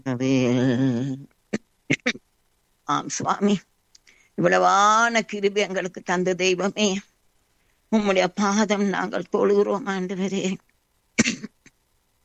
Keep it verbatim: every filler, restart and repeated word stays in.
அது ஆம் சுவாமி, இவ்வளவான கிருபை எங்களுக்கு தந்த தெய்வமே, உம்முடைய பாதம் நாங்கள் தொழுகிறோம் ஆண்டவரே.